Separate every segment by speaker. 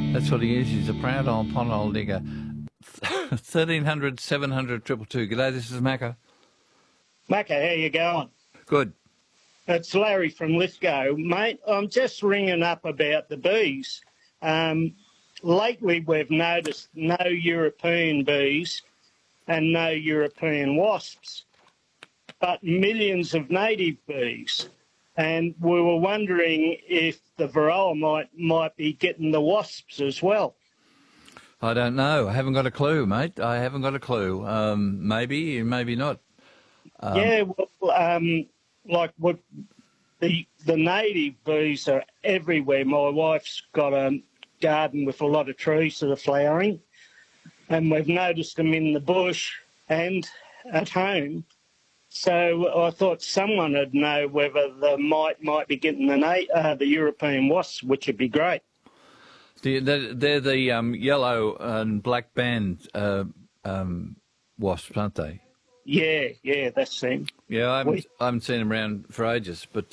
Speaker 1: That's what he is. He's a proud old pothole digger. 1300 700 222. G'day, this is Macca.
Speaker 2: Macca, how you going?
Speaker 1: Good.
Speaker 2: It's Larry from Lithgow. Mate, I'm just ringing up about the bees. Lately we've noticed no European bees and no European wasps, but millions of native bees. And we were wondering if the Varroa might be getting the wasps as well.
Speaker 1: I don't know. I haven't got a clue, mate. I haven't got a clue. Maybe, maybe not.
Speaker 2: The native bees are everywhere. My wife's got a garden with a lot of trees that are flowering, and we've noticed them in the bush and at home. So I thought someone would know whether the might be getting the European wasps, which would be great.
Speaker 1: They're the yellow and black band wasps, aren't they?
Speaker 2: Yeah, that's them.
Speaker 1: Yeah, I haven't seen them around for ages, but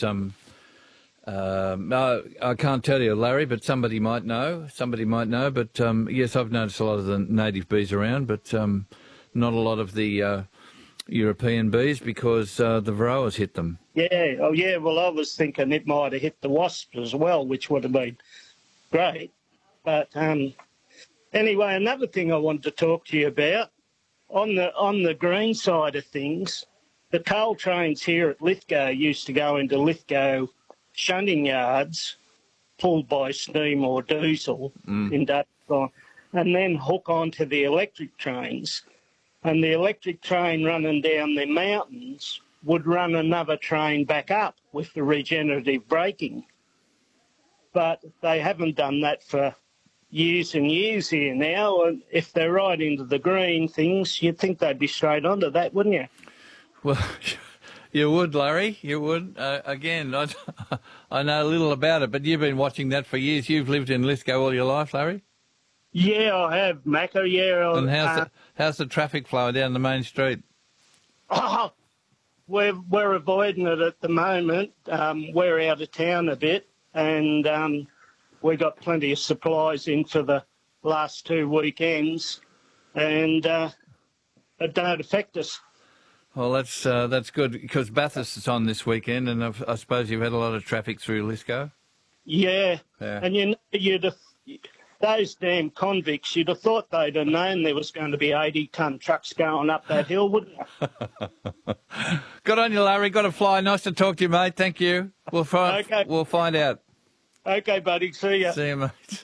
Speaker 1: no, I can't tell you, Larry, but somebody might know. But yes, I've noticed a lot of the native bees around, but not a lot of the European bees because the Varroas hit them.
Speaker 2: Yeah, well, I was thinking it might have hit the wasps as well, which would have been great. But anyway, another thing I wanted to talk to you about, on the green side of things, the coal trains here at Lithgow used to go into Lithgow shunting yards, pulled by steam or diesel in Dutton, and then hook onto the electric trains. And the electric train running down the mountains would run another train back up with the regenerative braking. But they haven't done that for years and years here now, and if they're right into the green things, you'd think they'd be straight onto that, wouldn't you?
Speaker 1: Well, you would, Larry, you would. Again, I know a little about it, but you've been watching that for years. You've lived in Lithgow all your life, Larry?
Speaker 2: Yeah, I have, Macca, yeah.
Speaker 1: And how's the traffic flow down the main street?
Speaker 2: Oh, we're avoiding it at the moment. We're out of town a bit, and we got plenty of supplies in for the last 2 weekends, and it don't affect us.
Speaker 1: Well, that's good, because Bathurst is on this weekend, and I suppose you've had a lot of traffic through Lithgow.
Speaker 2: Yeah. And those damn convicts, you'd have thought they'd have known there was going to be 80-ton trucks going up that hill, wouldn't you?
Speaker 1: Good on you, Larry. Got to fly. Nice to talk to you, mate. Thank you. We'll find out.
Speaker 2: Okay, buddy. See ya.
Speaker 1: See you, mate.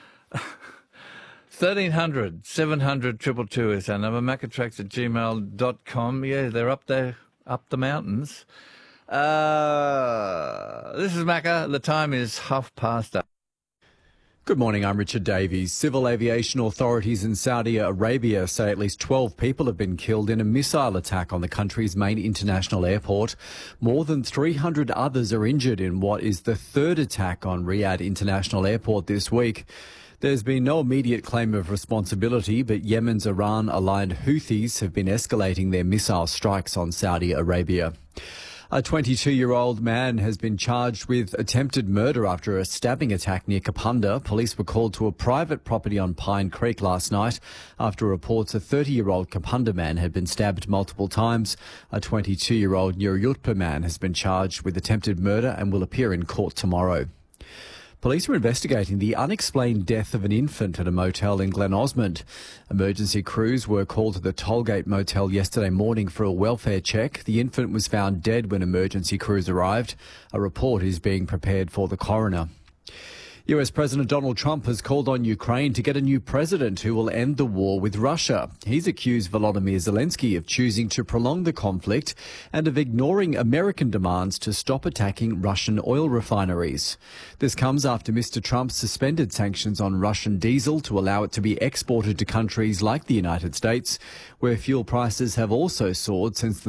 Speaker 1: 1300 700 222 is our number. maccatracks@gmail.com. Yeah, they're up there, up the mountains. This is Macca. The time is 8:30.
Speaker 3: Good morning, I'm Richard Davies. Civil aviation authorities in Saudi Arabia say at least 12 people have been killed in a missile attack on the country's main international airport. More than 300 others are injured in what is the third attack on Riyadh International Airport this week. There's been no immediate claim of responsibility, but Yemen's Iran-aligned Houthis have been escalating their missile strikes on Saudi Arabia. A 22-year-old man has been charged with attempted murder after a stabbing attack near Kapunda. Police were called to a private property on Pine Creek last night after reports a 30-year-old Kapunda man had been stabbed multiple times. A 22-year-old Nurulpa man has been charged with attempted murder and will appear in court tomorrow. Police are investigating the unexplained death of an infant at a motel in Glen Osmond. Emergency crews were called to the Tollgate Motel yesterday morning for a welfare check. The infant was found dead when emergency crews arrived. A report is being prepared for the coroner. US President Donald Trump has called on Ukraine to get a new president who will end the war with Russia. He's accused Volodymyr Zelensky of choosing to prolong the conflict and of ignoring American demands to stop attacking Russian oil refineries. This comes after Mr. Trump suspended sanctions on Russian diesel to allow it to be exported to countries like the United States, where fuel prices have also soared since the